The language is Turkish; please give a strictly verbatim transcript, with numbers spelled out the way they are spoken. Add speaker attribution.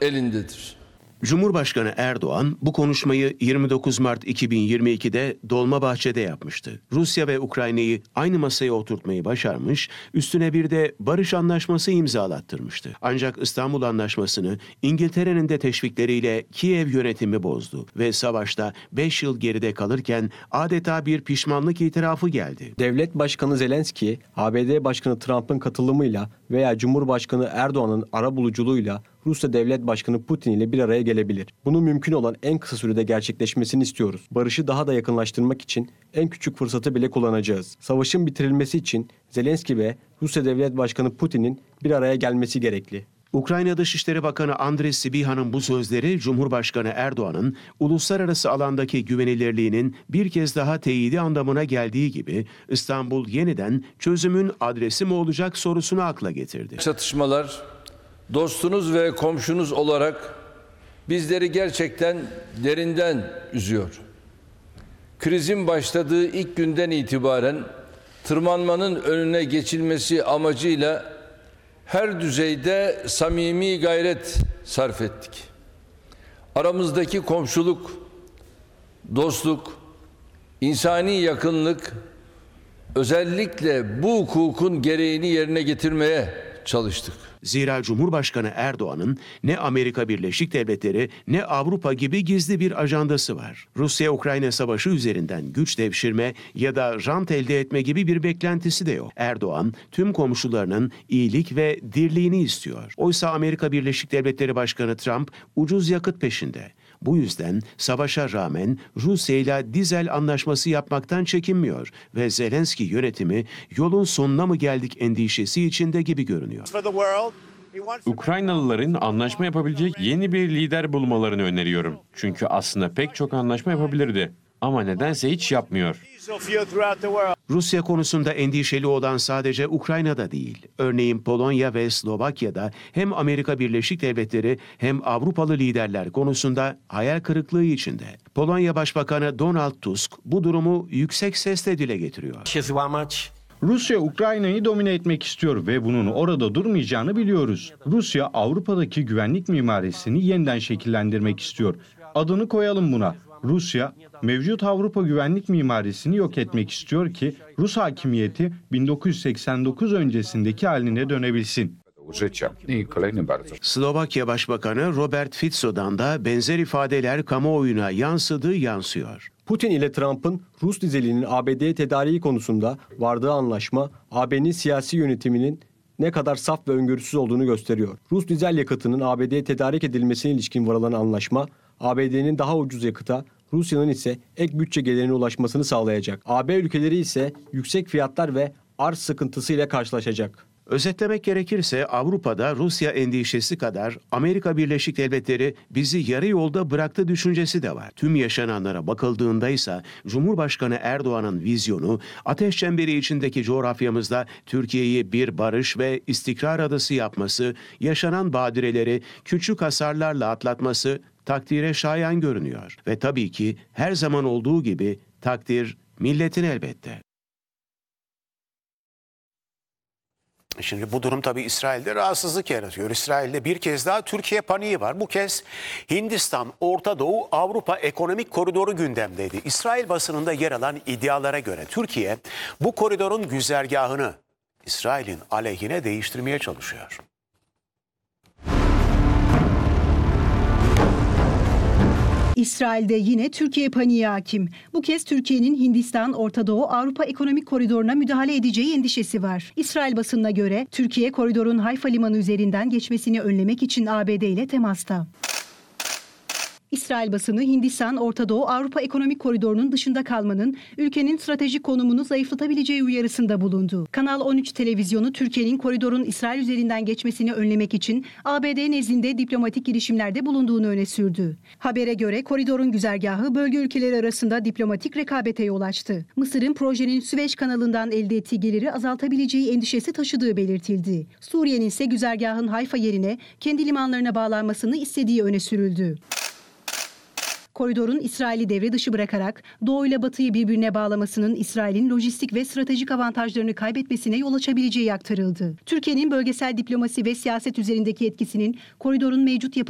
Speaker 1: elindedir.
Speaker 2: Cumhurbaşkanı Erdoğan bu konuşmayı yirmi dokuz Mart iki bin yirmi iki'de Dolmabahçe'de yapmıştı. Rusya ve Ukrayna'yı aynı masaya oturtmayı başarmış, üstüne bir de barış anlaşması imzalattırmıştı. Ancak İstanbul Anlaşması'nı İngiltere'nin de teşvikleriyle Kiev yönetimi bozdu ve savaşta beş yıl geride kalırken adeta bir pişmanlık itirafı geldi.
Speaker 3: Devlet Başkanı Zelenski, A B D Başkanı Trump'ın katılımıyla veya Cumhurbaşkanı Erdoğan'ın arabuluculuğuyla Rusya Devlet Başkanı Putin ile bir araya gelebilir. Bunun mümkün olan en kısa sürede gerçekleşmesini istiyoruz. Barışı daha da yakınlaştırmak için en küçük fırsatı bile kullanacağız. Savaşın bitirilmesi için Zelenski ve Rusya Devlet Başkanı Putin'in bir araya gelmesi gerekli.
Speaker 2: Ukrayna Dışişleri Bakanı Andriy Sibiha'nın bu sözleri Cumhurbaşkanı Erdoğan'ın uluslararası alandaki güvenilirliğinin bir kez daha teyidi anlamına geldiği gibi İstanbul yeniden çözümün adresi mi olacak sorusunu akla getirdi.
Speaker 1: Çatışmalar dostunuz ve komşunuz olarak bizleri gerçekten derinden üzüyor. Krizin başladığı ilk günden itibaren tırmanmanın önüne geçilmesi amacıyla her düzeyde samimi gayret sarf ettik. Aramızdaki komşuluk, dostluk, insani yakınlık, özellikle bu hukukun gereğini yerine getirmeye çalıştık.
Speaker 2: Zira Cumhurbaşkanı Erdoğan'ın ne Amerika Birleşik Devletleri ne Avrupa gibi gizli bir ajandası var. Rusya-Ukrayna savaşı üzerinden güç devşirme ya da rant elde etme gibi bir beklentisi de yok. Erdoğan tüm komşularının iyilik ve dirliğini istiyor. Oysa Amerika Birleşik Devletleri Başkanı Trump ucuz yakıt peşinde. Bu yüzden savaşa rağmen Rusya ile dizel anlaşması yapmaktan çekinmiyor ve Zelenski yönetimi yolun sonuna mı geldik endişesi içinde gibi görünüyor.
Speaker 4: Ukraynalıların anlaşma yapabilecek yeni bir lider bulmalarını öneriyorum. Çünkü aslında pek çok anlaşma yapabilirdi. Ama nedense hiç yapmıyor.
Speaker 2: Rusya konusunda endişeli olan sadece Ukrayna'da değil. Örneğin Polonya ve Slovakya'da hem Amerika Birleşik Devletleri hem Avrupalı liderler konusunda hayal kırıklığı içinde. Polonya Başbakanı Donald Tusk bu durumu yüksek sesle dile getiriyor.
Speaker 5: Rusya Ukrayna'yı domine etmek istiyor ve bunun orada durmayacağını biliyoruz. Rusya Avrupa'daki güvenlik mimarisini yeniden şekillendirmek istiyor. Adını koyalım buna. Rusya, mevcut Avrupa güvenlik mimarisini yok etmek istiyor ki Rus hakimiyeti bin dokuz yüz seksen dokuz öncesindeki haline dönebilsin.
Speaker 2: Slovakya Başbakanı Robert Fico'dan da benzer ifadeler kamuoyuna yansıdığı yansıyor.
Speaker 3: Putin ile Trump'ın Rus dizelinin A B D'ye tedariği konusunda vardığı anlaşma, A B'nin siyasi yönetiminin ne kadar saf ve öngörüsüz olduğunu gösteriyor. Rus dizel yakıtının A B D'ye tedarik edilmesine ilişkin varılan anlaşma, A B D'nin daha ucuz yakıta, Rusya'nın ise ek bütçe gelirine ulaşmasını sağlayacak. A B ülkeleri ise yüksek fiyatlar ve arz sıkıntısıyla karşılaşacak.
Speaker 2: Özetlemek gerekirse Avrupa'da Rusya endişesi kadar Amerika Birleşik Devletleri bizi yarı yolda bıraktı düşüncesi de var. Tüm yaşananlara bakıldığında ise Cumhurbaşkanı Erdoğan'ın vizyonu ateş çemberi içindeki coğrafyamızda Türkiye'yi bir barış ve istikrar adası yapması, yaşanan badireleri küçük hasarlarla atlatması takdire şayan görünüyor. Ve tabii ki her zaman olduğu gibi takdir milletin elbette.
Speaker 6: Şimdi bu durum tabii İsrail'de rahatsızlık yaratıyor. İsrail'de bir kez daha Türkiye paniği var. Bu kez Hindistan, Orta Doğu, Avrupa ekonomik koridoru gündemdeydi. İsrail basınında yer alan iddialara göre Türkiye bu koridorun güzergahını İsrail'in aleyhine değiştirmeye çalışıyor.
Speaker 7: İsrail'de yine Türkiye paniği hakim. Bu kez Türkiye'nin Hindistan, Orta Doğu, Avrupa ekonomik koridoruna müdahale edeceği endişesi var. İsrail basınına göre Türkiye koridorun Hayfa limanı üzerinden geçmesini önlemek için A B D ile temasta. İsrail basını Hindistan, Orta Doğu, Avrupa ekonomik koridorunun dışında kalmanın ülkenin stratejik konumunu zayıflatabileceği uyarısında bulundu. Kanal on üç televizyonu Türkiye'nin koridorun İsrail üzerinden geçmesini önlemek için A B D nezdinde diplomatik girişimlerde bulunduğunu öne sürdü. Habere göre koridorun güzergahı bölge ülkeleri arasında diplomatik rekabete yol açtı. Mısır'ın projenin Süveyş kanalından elde ettiği geliri azaltabileceği endişesi taşıdığı belirtildi. Suriye'nin ise güzergahın Hayfa yerine kendi limanlarına bağlanmasını istediği öne sürüldü. Koridorun İsrail'i devre dışı bırakarak Doğu ile Batı'yı birbirine bağlamasının İsrail'in lojistik ve stratejik avantajlarını kaybetmesine yol açabileceği aktarıldı. Türkiye'nin bölgesel diplomasi ve siyaset üzerindeki etkisinin koridorun mevcut yapısını